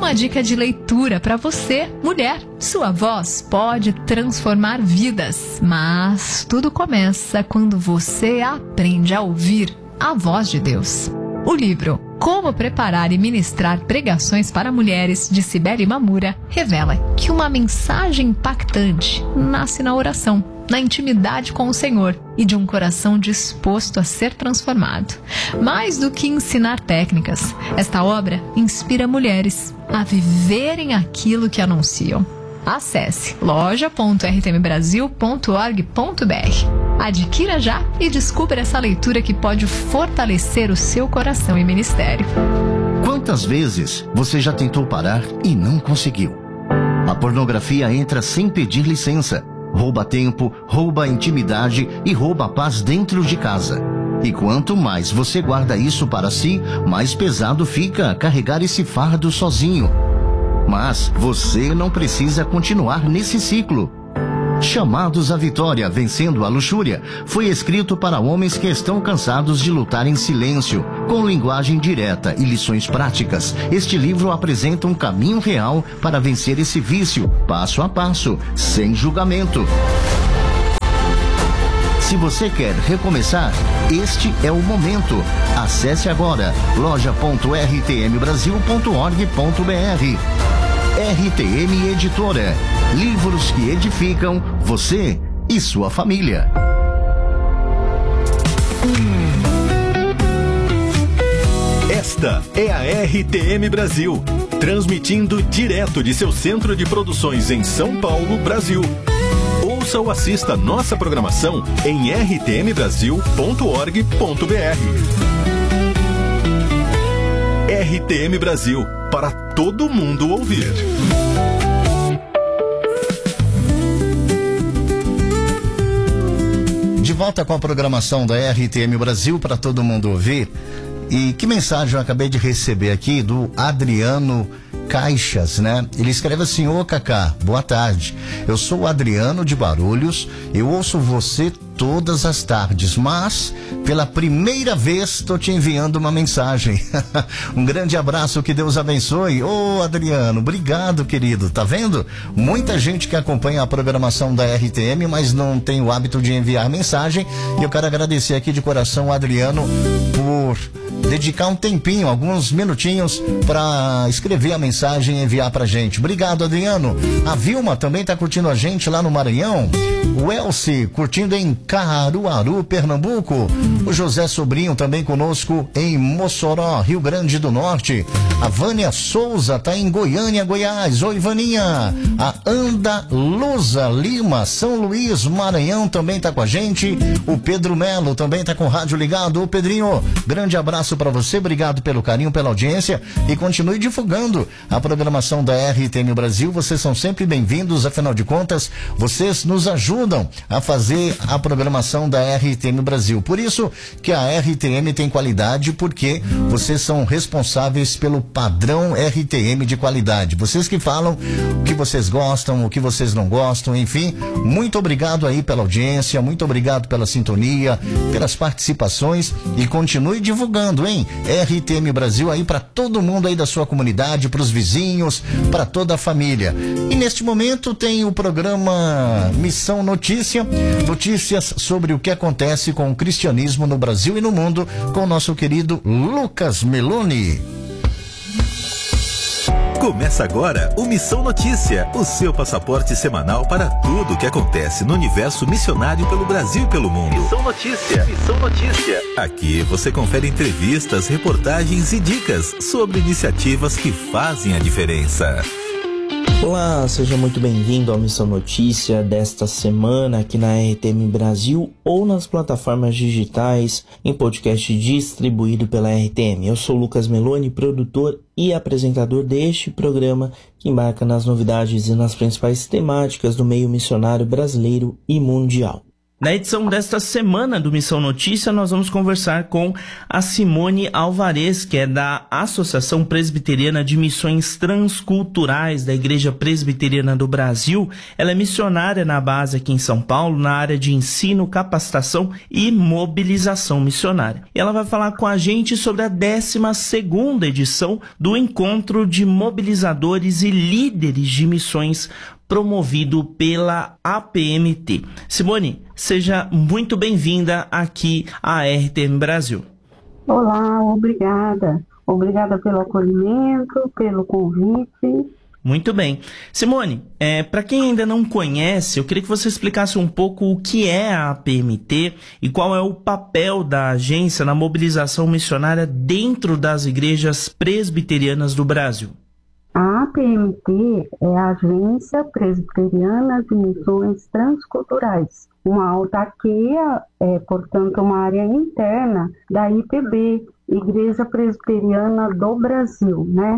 uma dica de leitura para você, mulher. Sua voz pode transformar vidas, mas tudo começa quando você aprende a ouvir a voz de Deus. O livro Como Preparar e Ministrar Pregações para Mulheres, de Cibele Mamura, revela que uma mensagem impactante nasce na oração, na intimidade com o Senhor e de um coração disposto a ser transformado. Mais do que ensinar técnicas, esta obra inspira mulheres a viverem aquilo que anunciam. Acesse loja.rtmbrasil.org.br. Adquira já e descubra essa leitura que pode fortalecer o seu coração e ministério. Quantas vezes você já tentou parar e não conseguiu? A pornografia entra sem pedir licença. Rouba tempo, rouba intimidade e rouba a paz dentro de casa. E quanto mais você guarda isso para si, mais pesado fica carregar esse fardo sozinho. Mas você não precisa continuar nesse ciclo. Chamados à Vitória, Vencendo a Luxúria, foi escrito para homens que estão cansados de lutar em silêncio, com linguagem direta e lições práticas. Este livro apresenta um caminho real para vencer esse vício, passo a passo, sem julgamento. Se você quer recomeçar, este é o momento. Acesse agora loja.rtmbrasil.org.br. RTM Editora. Livros que edificam você e sua família. Esta é a RTM Brasil, transmitindo direto de seu centro de produções em São Paulo, Brasil. Ouça ou assista nossa programação em rtmbrasil.org.br. RTM Brasil, para todo mundo ouvir. De volta com a programação da RTM Brasil para todo mundo ouvir. E que mensagem eu acabei de receber aqui do Adriano Caixas, né? Ele escreve assim: ô Cacá, boa tarde. Eu sou o Adriano de Guarulhos, eu ouço você todas as tardes, mas pela primeira vez estou te enviando uma mensagem. Um grande abraço, que Deus abençoe. Ô Adriano, obrigado, querido. Tá vendo? Muita gente que acompanha a programação da RTM, mas não tem o hábito de enviar mensagem. E eu quero agradecer aqui de coração o Adriano por dedicar um tempinho, alguns minutinhos, para escrever a mensagem e enviar pra gente. Obrigado, Adriano. A Vilma também tá curtindo a gente lá no Maranhão. O Elci curtindo em Caruaru, Pernambuco. O José Sobrinho também conosco em Mossoró, Rio Grande do Norte. A Vânia Souza tá em Goiânia, Goiás. Oi, Vaninha. A Anda Luza Lima, São Luís, Maranhão, também tá com a gente. O Pedro Melo também tá com o rádio ligado. Ô Pedrinho, grande abraço para você, obrigado pelo carinho, pela audiência, e continue divulgando a programação da RTM Brasil. Vocês são sempre bem-vindos, afinal de contas, vocês nos ajudam a fazer a programação da RTM Brasil. Por isso que a RTM tem qualidade, porque vocês são responsáveis pelo padrão RTM de qualidade. Vocês que falam o que vocês gostam, o que vocês não gostam, enfim, muito obrigado aí pela audiência, muito obrigado pela sintonia, pelas participações, e continue divulgando, hein? RTM Brasil aí para todo mundo aí da sua comunidade, para os vizinhos, para toda a família. E neste momento tem o programa Missão Notícia, notícias sobre o que acontece com o cristianismo no Brasil e no mundo, com o nosso querido Lucas Meloni. Começa agora o Missão Notícia, o seu passaporte semanal para tudo o que acontece no universo missionário pelo Brasil e pelo mundo. Missão Notícia, Missão Notícia. Aqui você confere entrevistas, reportagens e dicas sobre iniciativas que fazem a diferença. Olá, seja muito bem-vindo ao Missão Notícia desta semana aqui na RTM Brasil ou nas plataformas digitais em podcast distribuído pela RTM. Eu sou Lucas Meloni, produtor e apresentador deste programa que embarca nas novidades e nas principais temáticas do meio missionário brasileiro e mundial. Na edição desta semana do Missão Notícia, nós vamos conversar com a Simone Alvarez, que é da Associação Presbiteriana de Missões Transculturais da Igreja Presbiteriana do Brasil. Ela é missionária na base aqui em São Paulo, na área de ensino, capacitação e mobilização missionária. E ela vai falar com a gente sobre a 12ª edição do Encontro de Mobilizadores e Líderes de Missões promovido pela APMT. Simone, seja muito bem-vinda aqui à RTM Brasil. Olá, obrigada. Obrigada pelo acolhimento, pelo convite. Muito bem. Simone, para quem ainda não conhece, eu queria que você explicasse um pouco o que é a APMT e qual é o papel da agência na mobilização missionária dentro das igrejas presbiterianas do Brasil. A APMT é a Agência Presbiteriana de Missões Transculturais, uma autarquia, portanto, uma área interna da IPB, Igreja Presbiteriana do Brasil, né?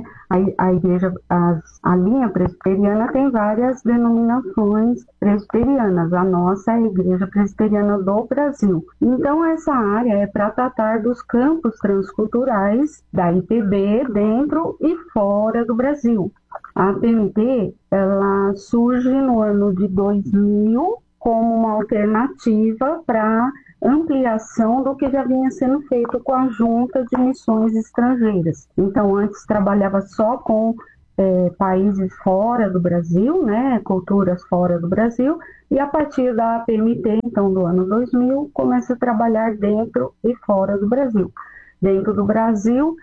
A linha presbiteriana tem várias denominações presbiterianas. A nossa é a Igreja Presbiteriana do Brasil. Então, essa área é para tratar dos campos transculturais da IPB dentro e fora do Brasil. A APMT, ela surge no ano de 2000 como uma alternativa para ampliação do que já vinha sendo feito com a Junta de Missões Estrangeiras. Então, antes trabalhava só com países fora do Brasil, né, culturas fora do Brasil, e a partir da APMT, então, do ano 2000, começa a trabalhar dentro e fora do Brasil. Dentro do Brasil,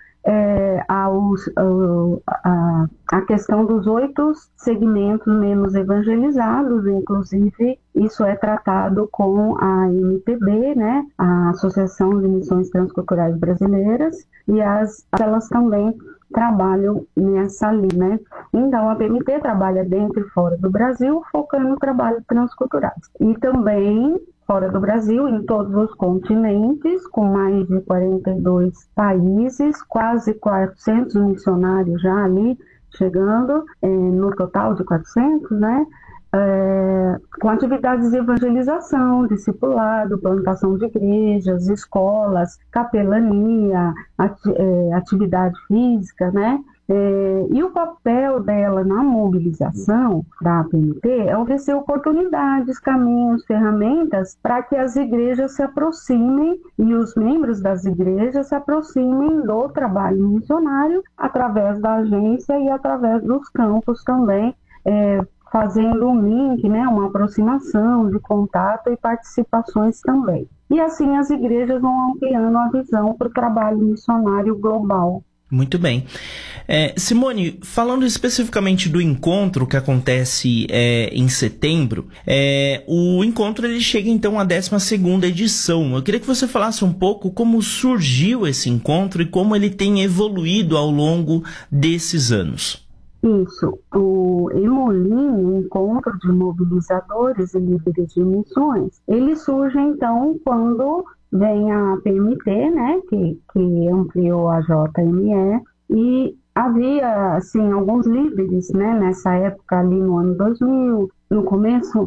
a questão dos 8 segmentos menos evangelizados, inclusive isso é tratado com a MPB, né, a Associação de Missões Transculturais Brasileiras, e elas também trabalham nessa linha, né? Então a APMT trabalha dentro e fora do Brasil, focando no trabalho transculturais. E também fora do Brasil, em todos os continentes, com mais de 42 países, quase 400 missionários já ali, chegando no total de 400, né? Com atividades de evangelização, discipulado, plantação de igrejas, escolas, capelania, atividade física, né? E o papel dela na mobilização da APMT é oferecer oportunidades, caminhos, ferramentas para que as igrejas se aproximem e os membros das igrejas se aproximem do trabalho missionário através da agência e através dos campos também, fazendo um link, né, uma aproximação de contato e participações também. E assim as igrejas vão ampliando a visão para o trabalho missionário global. Muito bem. Simone, falando especificamente do encontro que acontece em setembro, o encontro ele chega então à 12ª edição. Eu queria que você falasse um pouco como surgiu esse encontro e como ele tem evoluído ao longo desses anos. Isso, o EMOLIM, Encontro de Mobilizadores e Líderes de Missões, ele surge então quando vem a APMT, né, que ampliou a JME, e havia, assim, alguns líderes, né, nessa época ali no ano 2000, no começo,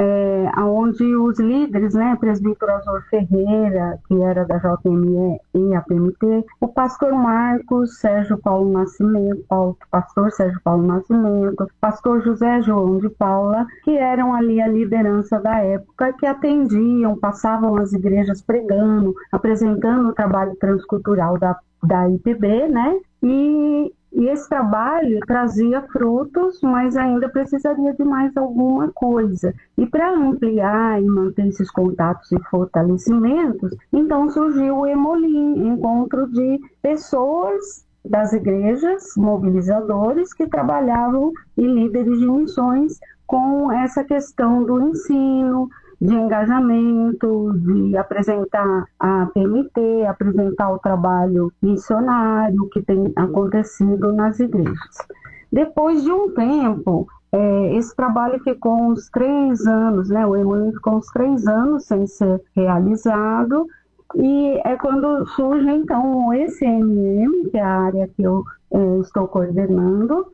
onde os líderes, né, presbítero Azor Ferreira, que era da JME e APMT, o pastor Marcos Sérgio Paulo Nascimento, pastor Sérgio Paulo Nascimento, pastor José João de Paula, que eram ali a liderança da época, que atendiam, passavam as igrejas pregando, apresentando o trabalho transcultural da IPB, né, e esse trabalho trazia frutos, mas ainda precisaria de mais alguma coisa. E para ampliar e manter esses contatos e fortalecimentos, então surgiu o EMOLIM, Encontro de Pessoas das Igrejas, mobilizadores que trabalhavam e líderes de missões com essa questão do ensino, de engajamento, de apresentar a APMT, apresentar o trabalho missionário que tem acontecido nas igrejas. Depois de um tempo, esse trabalho ficou uns 3 anos, né? O EMOLIM ficou uns 3 anos sem ser realizado, e é quando surge então o ECMM, que é a área que eu estou coordenando,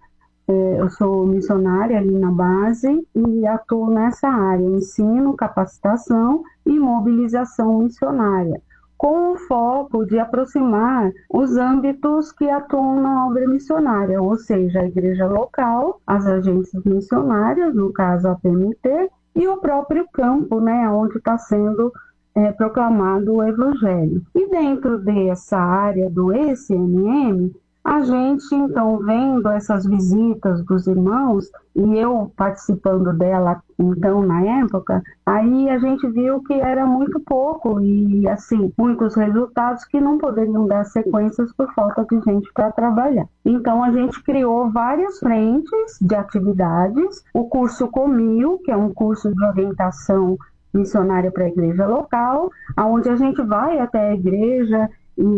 Eu sou missionária ali na base e atuo nessa área, ensino, capacitação e mobilização missionária, com o foco de aproximar os âmbitos que atuam na obra missionária, ou seja, a igreja local, as agências missionárias, no caso a PMT, e o próprio campo, né, onde está sendo proclamado o Evangelho. E dentro dessa área do ECMM, a gente, então, vendo essas visitas dos irmãos, e eu participando dela, então, na época, aí a gente viu que era muito pouco e, assim, muitos resultados que não poderiam dar sequências por falta de gente para trabalhar. Então, a gente criou várias frentes de atividades, o curso Comil, que é um curso de orientação missionária para a igreja local, onde a gente vai até a igreja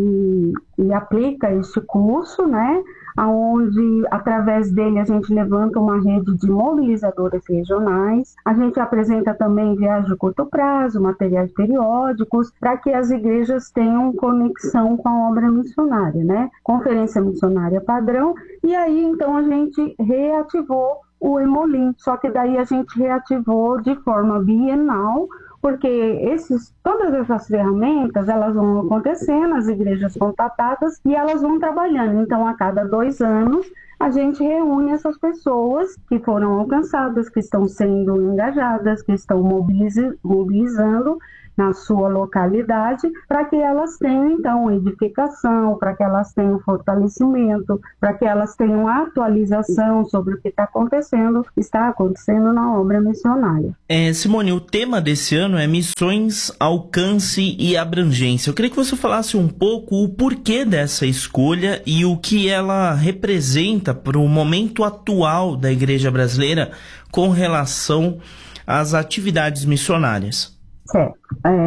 e aplica este curso, né? Onde, através dele, a gente levanta uma rede de mobilizadoras regionais. A gente apresenta também viagem de curto prazo, materiais periódicos, para que as igrejas tenham conexão com a obra missionária, né? Conferência missionária padrão. E aí, então, a gente reativou o Emolim, só que daí a gente reativou de forma bienal, porque todas essas ferramentas, elas vão acontecendo, as igrejas contatadas, e elas vão trabalhando. Então, a cada 2 anos, a gente reúne essas pessoas que foram alcançadas, que estão sendo engajadas, que estão mobilizando na sua localidade, para que elas tenham, então, edificação, para que elas tenham fortalecimento, para que elas tenham atualização sobre o que está acontecendo na obra missionária. Simone, o tema desse ano é missões, alcance e abrangência. Eu queria que você falasse um pouco o porquê dessa escolha e o que ela representa para o momento atual da igreja brasileira com relação às atividades missionárias. Certo.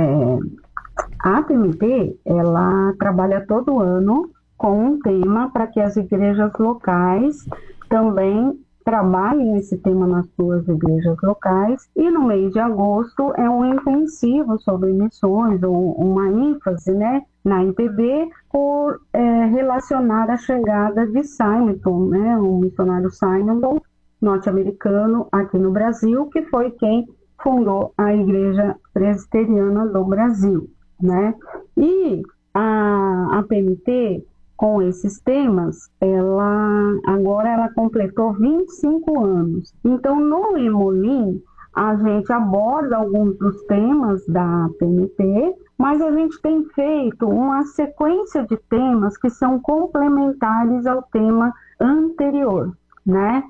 A PMT, ela trabalha todo ano com um tema para que as igrejas locais também trabalhem esse tema nas suas igrejas locais, e no mês de agosto é um intensivo sobre missões, ou uma ênfase, né, na IPB, por relacionar a chegada de Simonton, né, o missionário Simonton, norte-americano, aqui no Brasil, que foi quem fundou a Igreja Presbiteriana do Brasil, né? E a PMT, com esses temas, agora ela completou 25 anos. Então, no Emolim, a gente aborda alguns dos temas da PMT, mas a gente tem feito uma sequência de temas que são complementares ao tema anterior, né?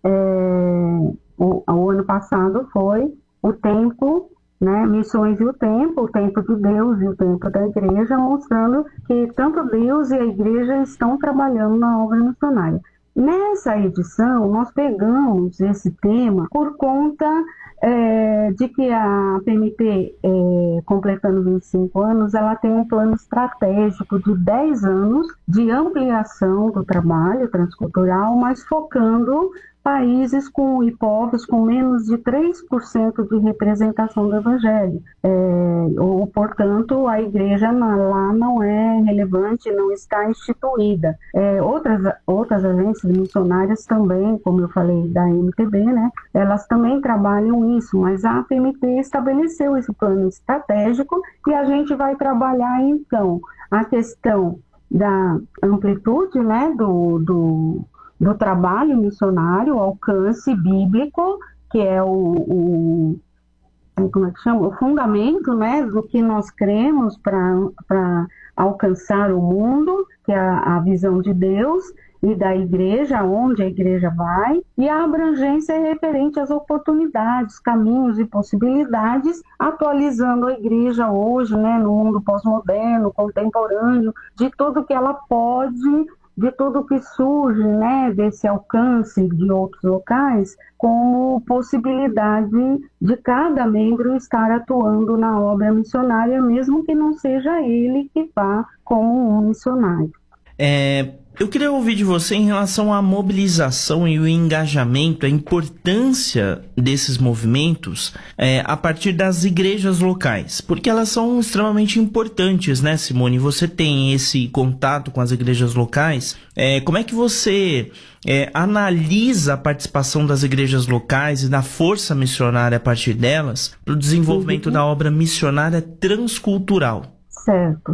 O ano passado foi o tempo, né, missões e o tempo de Deus e o tempo da igreja, mostrando que tanto Deus e a igreja estão trabalhando na obra missionária. Nessa edição, nós pegamos esse tema por conta de que a PMT, completando 25 anos, ela tem um plano estratégico de 10 anos de ampliação do trabalho transcultural, mas focando países e povos com menos de 3% de representação do Evangelho. Ou, portanto, a igreja lá não é relevante, não está instituída. Outras agências missionárias também, como eu falei da MTB, né, elas também trabalham isso, mas a PMT estabeleceu esse plano estratégico e a gente vai trabalhar, então, a questão da amplitude, né, do trabalho missionário, o alcance bíblico, que é o fundamento, né, do que nós cremos para alcançar o mundo, que é a visão de Deus e da igreja, onde a igreja vai, e a abrangência é referente às oportunidades, caminhos e possibilidades, atualizando a igreja hoje, né, no mundo pós-moderno, contemporâneo, de tudo que ela pode, de tudo que surge, né, desse alcance de outros locais, como possibilidade de cada membro estar atuando na obra missionária, mesmo que não seja ele que vá como um missionário. Eu queria ouvir de você em relação à mobilização e o engajamento, a importância desses movimentos a partir das igrejas locais, porque elas são extremamente importantes, né, Simone? Você tem esse contato com as igrejas locais. Como é que você analisa a participação das igrejas locais e da força missionária a partir delas para o desenvolvimento da obra missionária transcultural? Certo.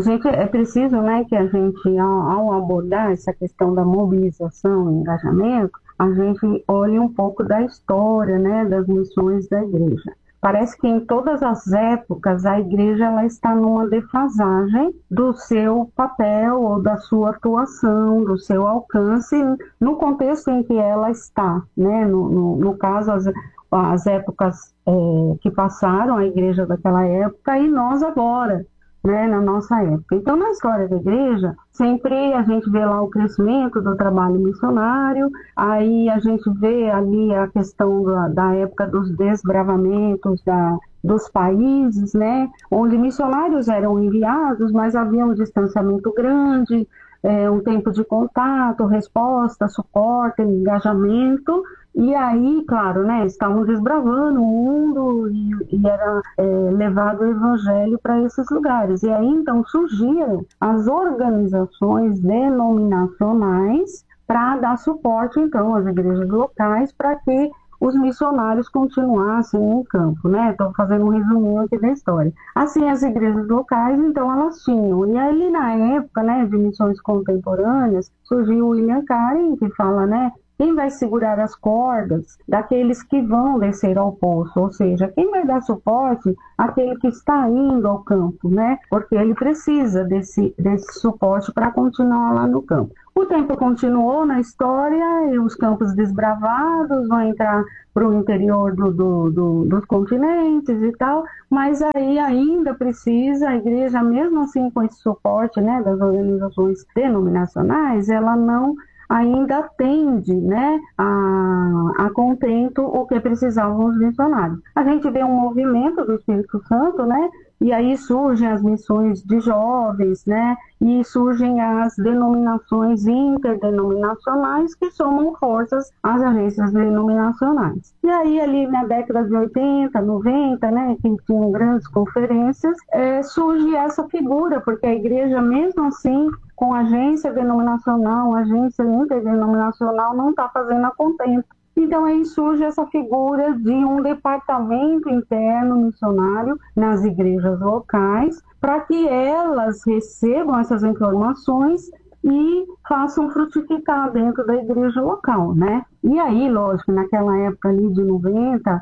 É preciso, né, que a gente, ao abordar essa questão da mobilização e engajamento, a gente olhe um pouco da história, né, das missões da igreja. Parece que em todas as épocas a igreja ela está numa defasagem do seu papel ou da sua atuação, do seu alcance, no contexto em que ela está, né? No caso, as épocas que passaram, a igreja daquela época e nós agora, né, na nossa época. Então, na história da igreja, sempre a gente vê lá o crescimento do trabalho missionário, aí a gente vê ali a questão da época dos desbravamentos dos países, né, onde missionários eram enviados, mas havia um distanciamento grande, um tempo de contato, resposta, suporte, engajamento. E aí, claro, né, estavam desbravando o mundo e era levado o evangelho para esses lugares. E aí, então, surgiram as organizações denominacionais para dar suporte, então, às igrejas locais para que os missionários continuassem em campo, né? Estou fazendo um resuminho aqui da história. Assim, as igrejas locais, então, elas tinham. E ali, na época, né, de missões contemporâneas, surgiu o William Carey, que fala, né, quem vai segurar as cordas daqueles que vão descer ao poço? Ou seja, quem vai dar suporte àquele que está indo ao campo, né? Porque ele precisa desse suporte para continuar lá no campo. O tempo continuou na história e os campos desbravados vão entrar para o interior dos continentes e tal, mas aí ainda precisa, a igreja, mesmo assim com esse suporte, né, das organizações denominacionais, ela não ainda atende, né, a contento o que precisavam os missionários. A gente vê um movimento do Espírito Santo, né, e aí surgem as missões de jovens, né, e surgem as denominações interdenominacionais que somam forças às agências denominacionais. E aí ali na década de 80, 90, né, que tinham grandes conferências, surge essa figura, porque a igreja mesmo assim, com agência denominacional, agência interdenominacional, não está fazendo a contento. Então aí surge essa figura de um departamento interno missionário nas igrejas locais, para que elas recebam essas informações e façam frutificar dentro da igreja local, né? E aí, lógico, naquela época ali de 90,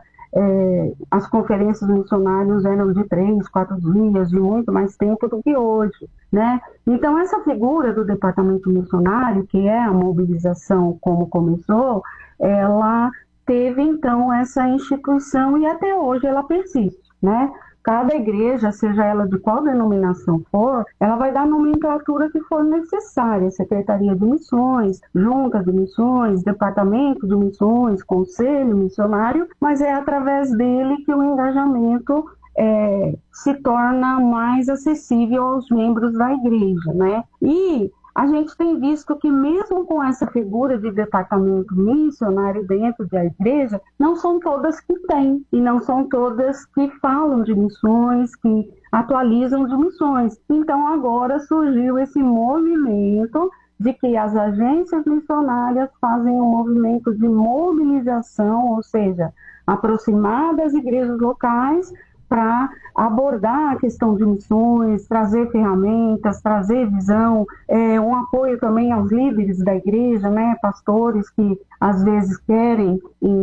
as conferências missionárias eram de 3, 4 dias, de muito mais tempo do que hoje, né? Então, essa figura do departamento missionário, que é a mobilização como começou, ela teve, então, essa instituição e até hoje ela persiste, né? Cada igreja, seja ela de qual denominação for, ela vai dar a nomenclatura que for necessária. Secretaria de Missões, Junta de Missões, Departamento de Missões, Conselho Missionário, mas é através dele que o engajamento se torna mais acessível aos membros da igreja, né? E a gente tem visto que mesmo com essa figura de departamento missionário dentro da igreja, não são todas que têm, e não são todas que falam de missões, que atualizam de missões. Então agora surgiu esse movimento de que as agências missionárias fazem um movimento de mobilização, ou seja, aproximar das igrejas locais para abordar a questão de missões, trazer ferramentas, trazer visão, um apoio também aos líderes da igreja, né, pastores que às vezes querem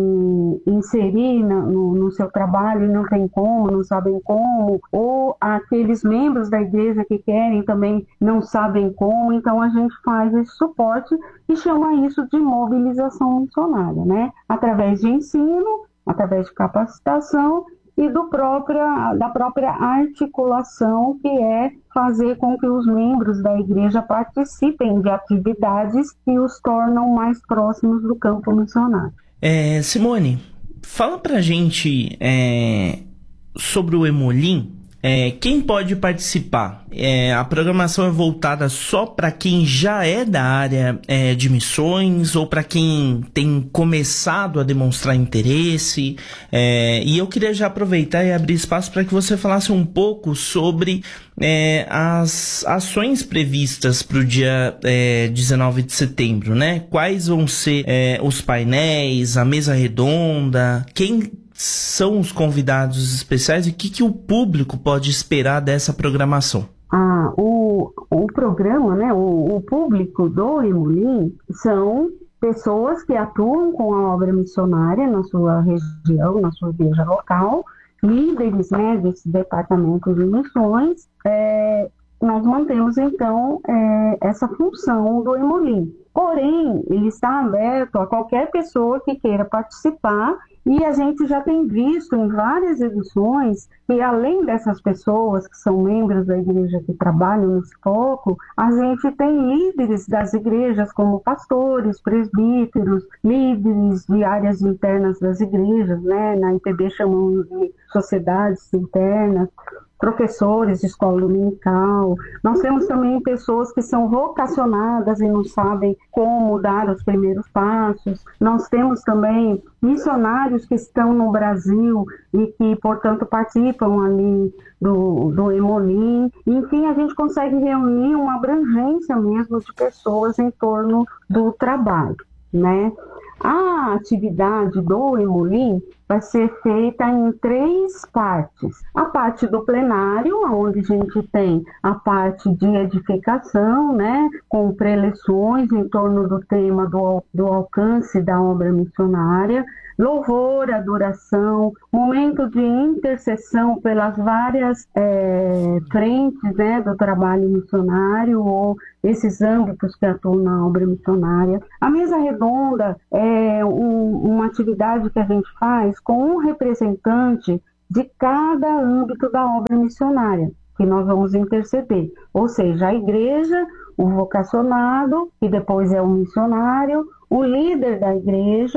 inserir no seu trabalho e não tem como, não sabem como, ou aqueles membros da igreja que querem também não sabem como. Então a gente faz esse suporte e chama isso de mobilização missionária, né, através de ensino, através de capacitação e da própria articulação, que é fazer com que os membros da igreja participem de atividades que os tornam mais próximos do campo missionário. Simone, fala pra gente sobre o Emolim. quem pode participar? A programação é voltada só para quem já é da área de missões ou para quem tem começado a demonstrar interesse? E eu queria já aproveitar e abrir espaço para que você falasse um pouco sobre as ações previstas para o dia 19 de setembro, né? Quais vão ser os painéis, a mesa redonda, quem são os convidados especiais e o que o público pode esperar dessa programação? O programa, né, o público do Hemolim são pessoas que atuam com a obra missionária na sua região, na sua igreja local, líderes, né, desse departamento de missões. Nós mantemos, então, essa função do Hemolim. Porém, ele está aberto a qualquer pessoa que queira participar, e a gente já tem visto em várias edições que, além dessas pessoas que são membros da igreja que trabalham nesse foco, a gente tem líderes das igrejas, como pastores, presbíteros, líderes de áreas internas das igrejas, né? Na IPB chamamos de sociedades internas, professores de escola dominical. Nós temos também pessoas que são vocacionadas e não sabem como dar os primeiros passos. Nós temos também missionários que estão no Brasil e que, portanto, participam ali do Hemolim. Enfim, a gente consegue reunir uma abrangência mesmo de pessoas em torno do trabalho, né? A atividade do Hemolim vai ser feita em 3 partes. A parte do plenário, onde a gente tem a parte de edificação, né, com preleções em torno do tema do alcance da obra missionária, louvor, adoração, momento de intercessão pelas várias frentes, né, do trabalho missionário ou esses âmbitos que atuam na obra missionária. A mesa redonda é uma atividade que a gente faz com um representante de cada âmbito da obra missionária, que nós vamos interceder. Ou seja, a igreja, o vocacionado, que depois é o missionário, o líder da igreja,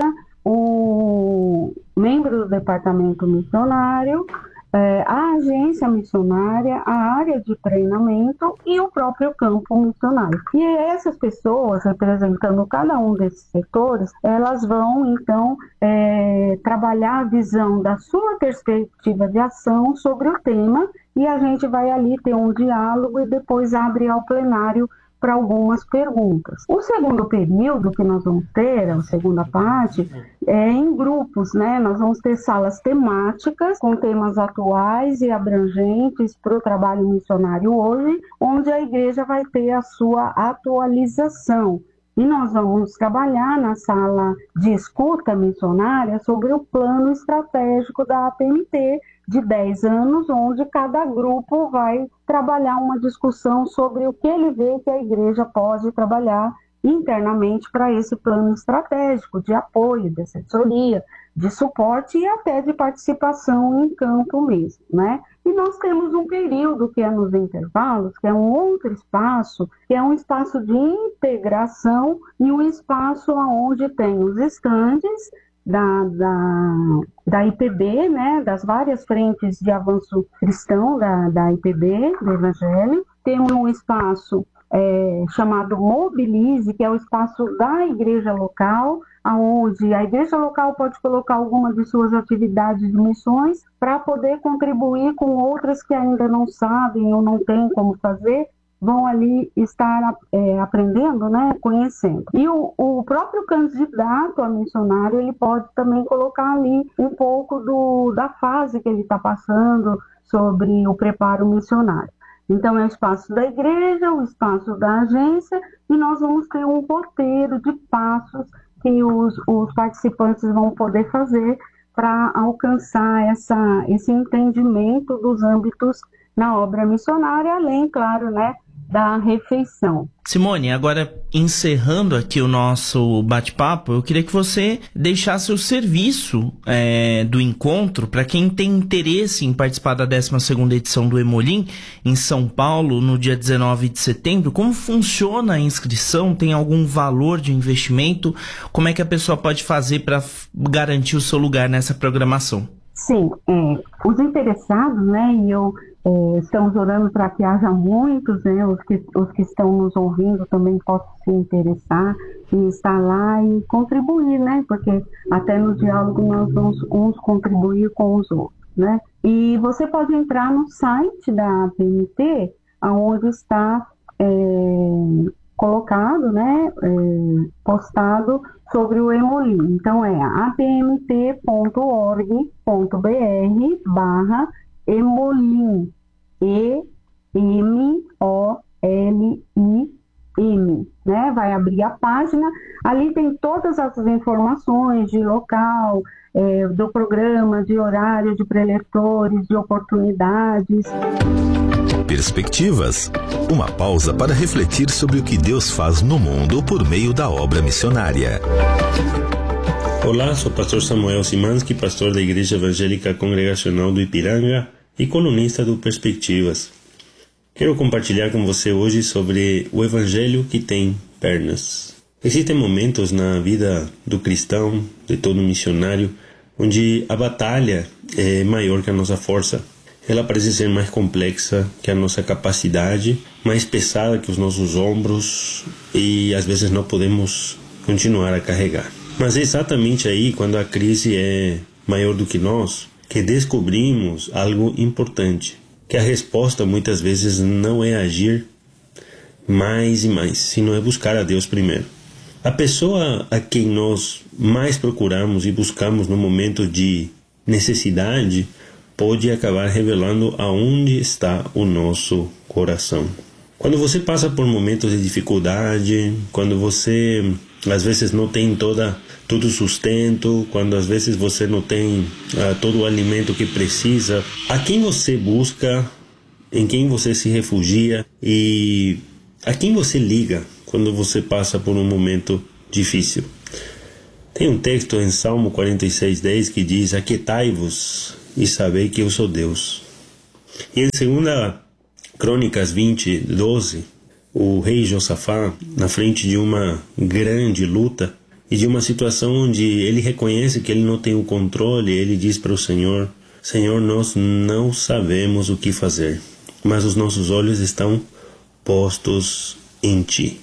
o membro do departamento missionário, a agência missionária, a área de treinamento e o próprio campo missionário. E essas pessoas, representando cada um desses setores, elas vão, então, trabalhar a visão da sua perspectiva de ação sobre o tema, e a gente vai ali ter um diálogo e depois abre ao plenário para algumas perguntas. O segundo período que nós vamos ter, a segunda parte, é em grupos, né? Nós vamos ter salas temáticas com temas atuais e abrangentes para o trabalho missionário hoje, onde a igreja vai ter a sua atualização. E nós vamos trabalhar na sala de escuta missionária sobre o plano estratégico da APMT de 10 anos, onde cada grupo vai trabalhar uma discussão sobre o que ele vê que a igreja pode trabalhar internamente para esse plano estratégico de apoio, de assessoria, de suporte e até de participação em campo mesmo, né? E nós temos um período que é nos intervalos, que é um outro espaço, que é um espaço de integração e um espaço onde tem os estandes da IPB, né, das várias frentes de avanço cristão da IPB, do Evangelho. Temos um espaço chamado Mobilize, que é o espaço da igreja local, onde a igreja local pode colocar alguma de suas atividades de missões para poder contribuir com outras que ainda não sabem ou não têm como fazer, vão ali estar aprendendo, né, conhecendo. E o próprio candidato a missionário, ele pode também colocar ali um pouco da fase que ele está passando sobre o preparo missionário. Então, é o espaço da igreja, o espaço da agência, e nós vamos ter um roteiro de passos que os participantes vão poder fazer para alcançar esse entendimento dos âmbitos na obra missionária, além, claro, né, da refeição. Simone, agora encerrando aqui o nosso bate-papo, eu queria que você deixasse o serviço do encontro para quem tem interesse em participar da 12ª edição do Hemolim em São Paulo no dia 19 de setembro. Como funciona a inscrição? Tem algum valor de investimento? Como é que a pessoa pode fazer para garantir o seu lugar nessa programação? Sim, os interessados, né, e eu Estamos orando para que haja muitos, né? Os que estão nos ouvindo também possam se interessar em estar lá e contribuir, né? Porque até no diálogo nós vamos uns contribuir com os outros, né? E você pode entrar no site da APMT, onde está colocado, né? Postado sobre o Hemolim. Então é apmt.org.br/Hemolim. EMOLIM, né? Vai abrir a página, ali tem todas as informações de local, do programa, de horário, de preletores, de oportunidades. Perspectivas. Uma pausa para refletir sobre o que Deus faz no mundo por meio da obra missionária. Olá, sou o pastor Samuel Simanski, pastor da Igreja Evangélica Congregacional do Ipiranga e colunista do Perspectivas. Quero compartilhar com você hoje sobre o Evangelho que tem pernas. Existem momentos na vida do cristão, de todo missionário, onde a batalha é maior que a nossa força. Ela parece ser mais complexa que a nossa capacidade, mais pesada que os nossos ombros e às vezes não podemos continuar a carregar. Mas é exatamente aí, quando a crise é maior do que nós, que descobrimos algo importante, que a resposta muitas vezes não é agir mais e mais, sino é buscar a Deus primeiro. A pessoa a quem nós mais procuramos e buscamos no momento de necessidade pode acabar revelando aonde está o nosso coração. Quando você passa por momentos de dificuldade, quando você às vezes não tem todo o sustento, quando às vezes você não tem todo o alimento que precisa, a quem você busca, em quem você se refugia e a quem você liga quando você passa por um momento difícil. Tem um texto em Salmo 46:10 que diz: aquietai-vos e sabei que eu sou Deus. E em 2 Crônicas 20:12, o rei Josafá, na frente de uma grande luta e de uma situação onde ele reconhece que ele não tem o controle, ele diz para o Senhor: Senhor, nós não sabemos o que fazer, mas os nossos olhos estão postos em Ti.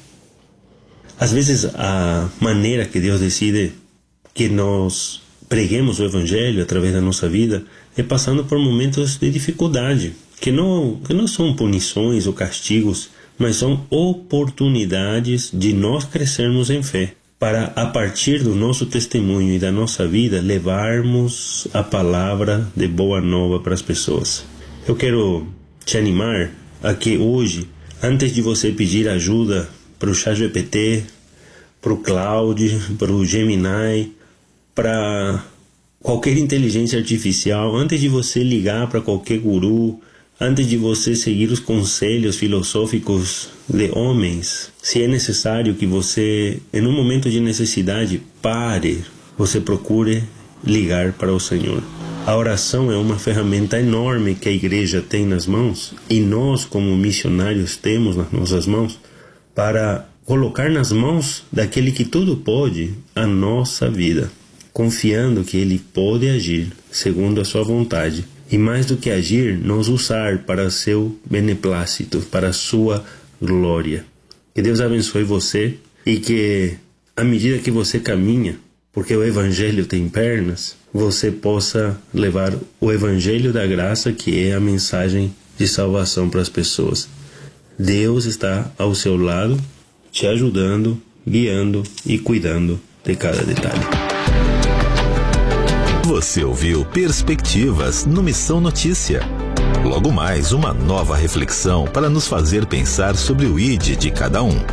Às vezes a maneira que Deus decide que nós preguemos o Evangelho através da nossa vida é passando por momentos de dificuldade, que não são punições ou castigos, mas são oportunidades de nós crescermos em fé, para a partir do nosso testemunho e da nossa vida levarmos a palavra de boa nova para as pessoas. Eu quero te animar a que hoje, antes de você pedir ajuda para o ChatGPT, para o Cloud, para o Gemini, para qualquer inteligência artificial, antes de você ligar para qualquer guru, antes de você seguir os conselhos filosóficos de homens, se é necessário que você, em um momento de necessidade, pare, você procure ligar para o Senhor. A oração é uma ferramenta enorme que a igreja tem nas mãos e nós, como missionários, temos nas nossas mãos para colocar nas mãos daquele que tudo pode a nossa vida, confiando que Ele pode agir segundo a sua vontade e, mais do que agir, nos usar para seu beneplácito, para a sua glória. Que Deus abençoe você e que, à medida que você caminha, porque o Evangelho tem pernas, você possa levar o Evangelho da graça, que é a mensagem de salvação para as pessoas. Deus está ao seu lado, te ajudando, guiando e cuidando de cada detalhe. Você ouviu Perspectivas no Missão Notícia. Logo mais, uma nova reflexão para nos fazer pensar sobre o ID de cada um.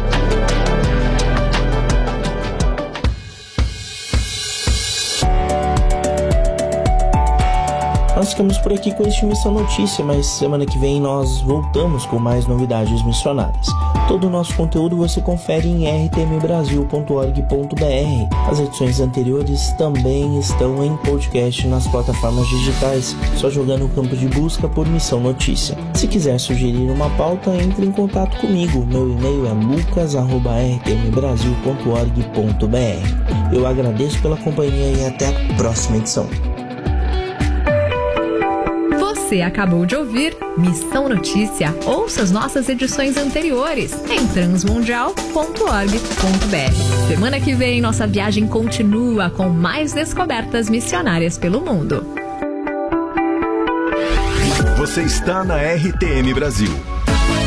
Nós ficamos por aqui com este Missão Notícia, mas semana que vem nós voltamos com mais novidades missionárias. Todo o nosso conteúdo você confere em rtmbrasil.org.br. As edições anteriores também estão em podcast nas plataformas digitais, só jogar no campo de busca por Missão Notícia. Se quiser sugerir uma pauta, entre em contato comigo. Meu e-mail é lucas@rtmbrasil.org.br. Eu agradeço pela companhia e até a próxima edição. Você acabou de ouvir Missão Notícia. Ouça as nossas edições anteriores em transmundial.org.br. Semana que vem, nossa viagem continua com mais descobertas missionárias pelo mundo. Você está na RTM Brasil.